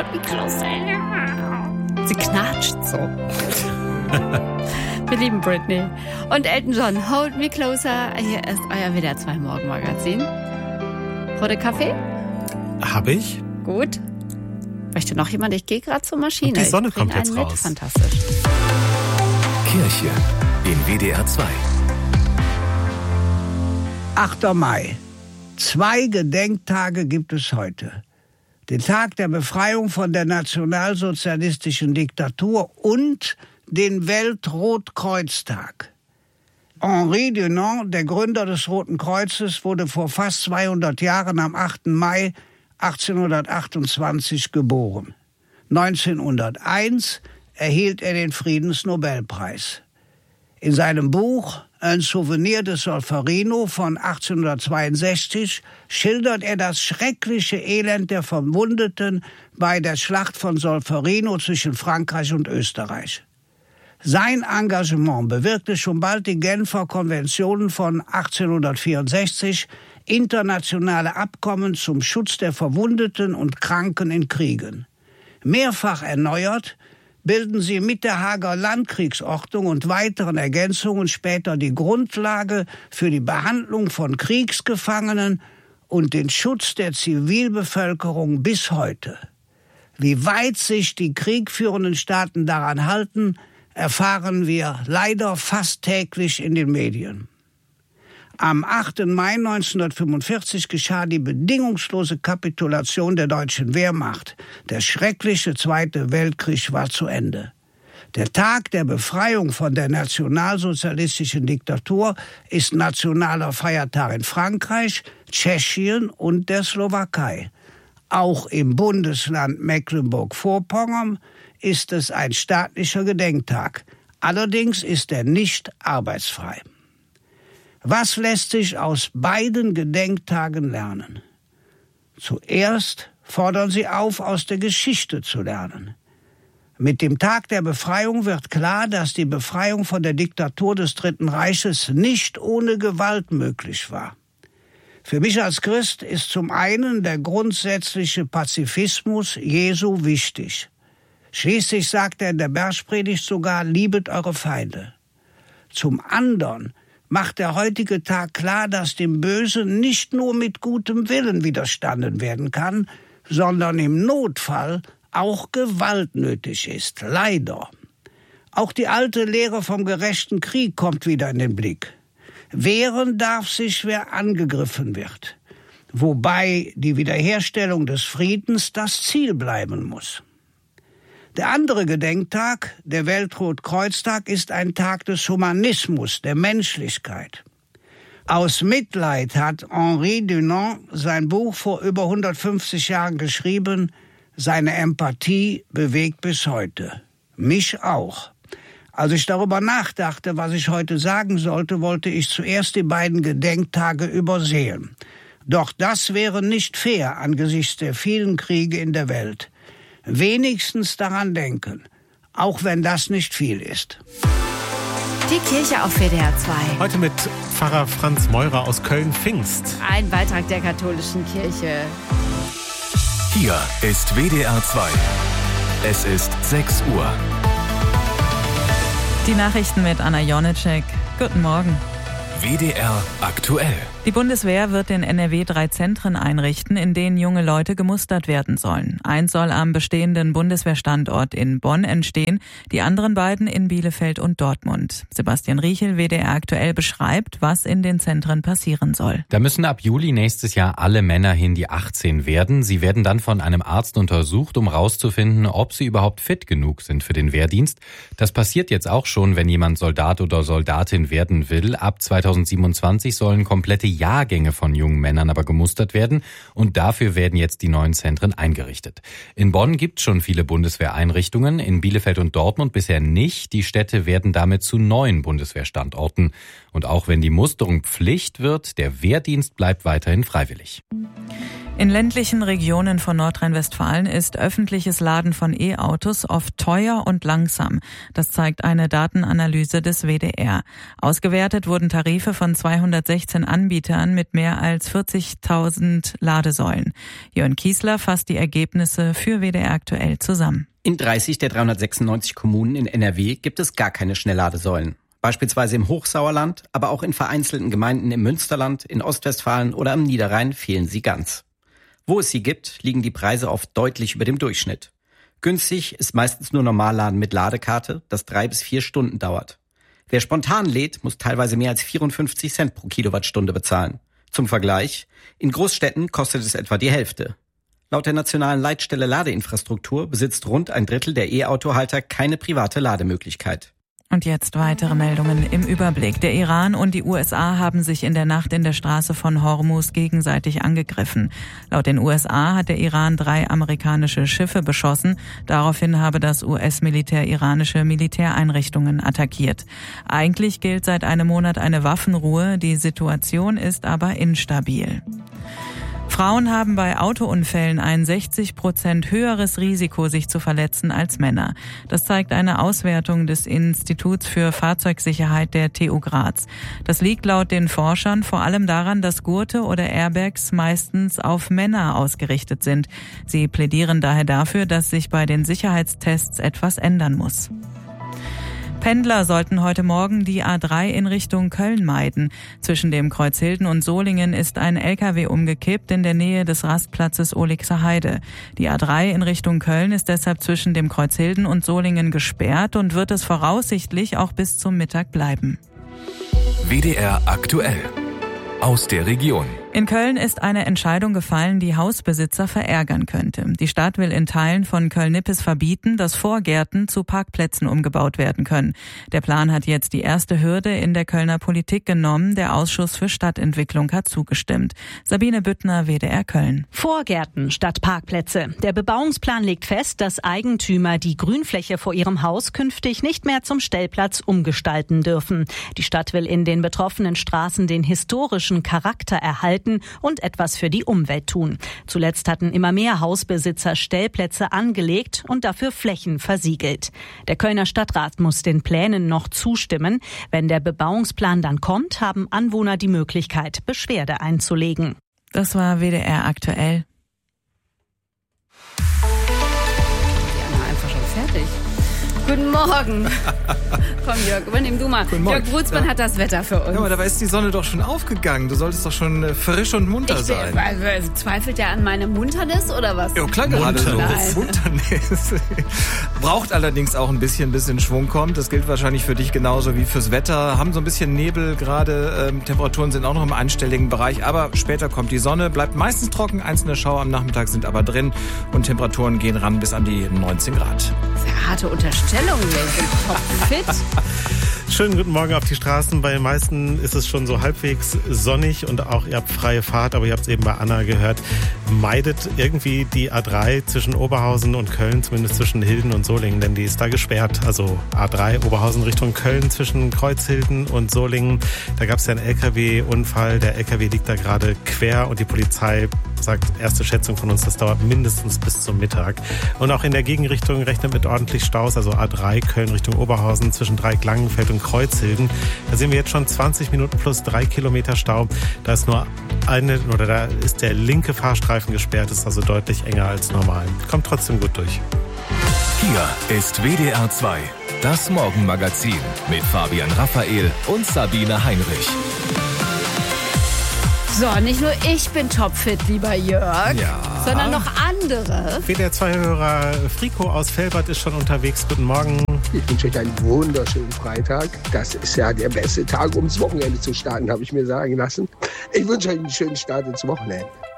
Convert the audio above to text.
Hold me closer. Sie knatscht so. Wir lieben Britney. Und Elton John, Hold me closer. Hier ist euer WDR 2 Morgenmagazin. Rote Kaffee? Hab ich. Gut. Möchte noch jemand? Ich gehe gerade zur Maschine. Und die Sonne kommt jetzt raus. Fantastisch. Kirche in WDR 2. 8. Mai. 2 Gedenktage gibt es heute. Den Tag der Befreiung von der nationalsozialistischen Diktatur und den Weltrotkreuztag. Henri Dunant, der Gründer des Roten Kreuzes, wurde vor fast 200 Jahren am 8. Mai 1828 geboren. 1901 erhielt er den Friedensnobelpreis. In seinem Buch Ein Souvenir de Solferino von 1862 schildert er das schreckliche Elend der Verwundeten bei der Schlacht von Solferino zwischen Frankreich und Österreich. Sein Engagement bewirkte schon bald die Genfer Konventionen von 1864, internationale Abkommen zum Schutz der Verwundeten und Kranken in Kriegen. Mehrfach erneuert, bilden sie mit der Haager Landkriegsordnung und weiteren Ergänzungen später die Grundlage für die Behandlung von Kriegsgefangenen und den Schutz der Zivilbevölkerung bis heute. Wie weit sich die kriegführenden Staaten daran halten, erfahren wir leider fast täglich in den Medien. Am 8. Mai 1945 geschah die bedingungslose Kapitulation der deutschen Wehrmacht. Der schreckliche Zweite Weltkrieg war zu Ende. Der Tag der Befreiung von der nationalsozialistischen Diktatur ist nationaler Feiertag in Frankreich, Tschechien und der Slowakei. Auch im Bundesland Mecklenburg-Vorpommern ist es ein staatlicher Gedenktag. Allerdings ist er nicht arbeitsfrei. Was lässt sich aus beiden Gedenktagen lernen? Zuerst fordern sie auf, aus der Geschichte zu lernen. Mit dem Tag der Befreiung wird klar, dass die Befreiung von der Diktatur des Dritten Reiches nicht ohne Gewalt möglich war. Für mich als Christ ist zum einen der grundsätzliche Pazifismus Jesu wichtig. Schließlich sagt er in der Bergpredigt sogar, liebet eure Feinde. Zum anderen macht der heutige Tag klar, dass dem Bösen nicht nur mit gutem Willen widerstanden werden kann, sondern im Notfall auch Gewalt nötig ist. Leider. Auch die alte Lehre vom gerechten Krieg kommt wieder in den Blick. Wehren darf sich, wer angegriffen wird. Wobei die Wiederherstellung des Friedens das Ziel bleiben muss. Der andere Gedenktag, der Weltrotkreuztag, ist ein Tag des Humanismus, der Menschlichkeit. Aus Mitleid hat Henri Dunant sein Buch vor über 150 Jahren geschrieben. Seine Empathie bewegt bis heute. Mich auch. Als ich darüber nachdachte, was ich heute sagen sollte, wollte ich zuerst die beiden Gedenktage übersehen. Doch das wäre nicht fair angesichts der vielen Kriege in der Welt. Wenigstens daran denken, auch wenn das nicht viel ist. Die Kirche auf WDR 2. Heute mit Pfarrer Franz Meurer aus Köln-Pfingst. Ein Beitrag der katholischen Kirche. Hier ist WDR 2. Es ist 6 Uhr. Die Nachrichten mit Anna Jonitschek. Guten Morgen. WDR aktuell. Die Bundeswehr wird in NRW 3 Zentren einrichten, in denen junge Leute gemustert werden sollen. Eins soll am bestehenden Bundeswehrstandort in Bonn entstehen, die anderen beiden in Bielefeld und Dortmund. Sebastian Riechel, WDR aktuell, beschreibt, was in den Zentren passieren soll. Da müssen ab Juli nächstes Jahr alle Männer hin, die 18 werden. Sie werden dann von einem Arzt untersucht, um herauszufinden, ob sie überhaupt fit genug sind für den Wehrdienst. Das passiert jetzt auch schon, wenn jemand Soldat oder Soldatin werden will. Ab 2027 sollen komplette Jahrgänge von jungen Männern aber gemustert werden und dafür werden jetzt die neuen Zentren eingerichtet. In Bonn gibt es schon viele Bundeswehreinrichtungen, in Bielefeld und Dortmund bisher nicht. Die Städte werden damit zu neuen Bundeswehrstandorten. Und auch wenn die Musterung Pflicht wird, der Wehrdienst bleibt weiterhin freiwillig. In ländlichen Regionen von Nordrhein-Westfalen ist öffentliches Laden von E-Autos oft teuer und langsam. Das zeigt eine Datenanalyse des WDR. Ausgewertet wurden Tarife von 216 Anbietern mit mehr als 40.000 Ladesäulen. Jörn Kiesler fasst die Ergebnisse für WDR aktuell zusammen. In 30 der 396 Kommunen in NRW gibt es gar keine Schnellladesäulen. Beispielsweise im Hochsauerland, aber auch in vereinzelten Gemeinden im Münsterland, in Ostwestfalen oder am Niederrhein fehlen sie ganz. Wo es sie gibt, liegen die Preise oft deutlich über dem Durchschnitt. Günstig ist meistens nur Normalladen mit Ladekarte, das 3 bis 4 Stunden dauert. Wer spontan lädt, muss teilweise mehr als 54 Cent pro Kilowattstunde bezahlen. Zum Vergleich, in Großstädten kostet es etwa die Hälfte. Laut der nationalen Leitstelle Ladeinfrastruktur besitzt rund ein Drittel der E-Autohalter keine private Lademöglichkeit. Und jetzt weitere Meldungen im Überblick. Der Iran und die USA haben sich in der Nacht in der Straße von Hormuz gegenseitig angegriffen. Laut den USA hat der Iran 3 amerikanische Schiffe beschossen. Daraufhin habe das US-Militär iranische Militäreinrichtungen attackiert. Eigentlich gilt seit einem Monat eine Waffenruhe. Die Situation ist aber instabil. Frauen haben bei Autounfällen ein 60% höheres Risiko, sich zu verletzen als Männer. Das zeigt eine Auswertung des Instituts für Fahrzeugsicherheit der TU Graz. Das liegt laut den Forschern vor allem daran, dass Gurte oder Airbags meistens auf Männer ausgerichtet sind. Sie plädieren daher dafür, dass sich bei den Sicherheitstests etwas ändern muss. Pendler sollten heute Morgen die A3 in Richtung Köln meiden. Zwischen dem Kreuz Hilden und Solingen ist ein LKW umgekippt in der Nähe des Rastplatzes Ohligser Heide. Die A3 in Richtung Köln ist deshalb zwischen dem Kreuz Hilden und Solingen gesperrt und wird es voraussichtlich auch bis zum Mittag bleiben. WDR aktuell. Aus der Region. In Köln ist eine Entscheidung gefallen, die Hausbesitzer verärgern könnte. Die Stadt will in Teilen von Köln-Nippes verbieten, dass Vorgärten zu Parkplätzen umgebaut werden können. Der Plan hat jetzt die erste Hürde in der Kölner Politik genommen. Der Ausschuss für Stadtentwicklung hat zugestimmt. Sabine Büttner, WDR Köln. Vorgärten statt Parkplätze. Der Bebauungsplan legt fest, dass Eigentümer die Grünfläche vor ihrem Haus künftig nicht mehr zum Stellplatz umgestalten dürfen. Die Stadt will in den betroffenen Straßen den historischen Charakter erhalten und etwas für die Umwelt tun. Zuletzt hatten immer mehr Hausbesitzer Stellplätze angelegt und dafür Flächen versiegelt. Der Kölner Stadtrat muss den Plänen noch zustimmen. Wenn der Bebauungsplan dann kommt, haben Anwohner die Möglichkeit, Beschwerde einzulegen. Das war WDR aktuell. Ja, einfach schon fertig. Guten Morgen. Komm, Jörg, übernimm du mal. Jörg Brutzmann hat das Wetter für uns. Ja, aber dabei ist die Sonne doch schon aufgegangen. Du solltest doch schon frisch und munter sein. Zweifelt er an meine Munternis oder was? Ja, klar, gerade so. Munternis. Braucht allerdings auch ein bisschen Schwung kommt. Das gilt wahrscheinlich für dich genauso wie fürs Wetter. Haben so ein bisschen Nebel gerade. Temperaturen sind auch noch im einstelligen Bereich. Aber später kommt die Sonne. Bleibt meistens trocken. Einzelne Schauer am Nachmittag sind aber drin. Und Temperaturen gehen ran bis an die 19 Grad. Sehr harte Unterstellung. Wir sind topfit. Schönen guten Morgen auf die Straßen. Bei den meisten ist es schon so halbwegs sonnig und auch ihr habt freie Fahrt, aber ihr habt es eben bei Anna gehört, meidet irgendwie die A3 zwischen Oberhausen und Köln, zumindest zwischen Hilden und Solingen, denn die ist da gesperrt. Also A3 Oberhausen Richtung Köln zwischen Kreuzhilden und Solingen. Da gab es ja einen LKW-Unfall. Der LKW liegt da gerade quer und die Polizei sagt, erste Schätzung von uns, das dauert mindestens bis zum Mittag. Und auch in der Gegenrichtung rechnet mit ordentlich Staus, also A3 Köln Richtung Oberhausen zwischen Dreieck-Langenfeld und Kreuzhilden. Da sehen wir jetzt schon 20 Minuten plus 3 Kilometer Stau. Da ist nur da ist der linke Fahrstreifen gesperrt, ist also deutlich enger als normal. Kommt trotzdem gut durch. Hier ist WDR 2, das Morgenmagazin mit Fabian Raphael und Sabine Heinrich. So, nicht nur ich bin topfit, lieber Jörg, sondern noch andere. WDR-2-Hörer Frico aus Velbert ist schon unterwegs. Guten Morgen. Ich wünsche euch einen wunderschönen Freitag. Das ist ja der beste Tag, um ins Wochenende zu starten, habe ich mir sagen lassen. Ich wünsche euch einen schönen Start ins Wochenende.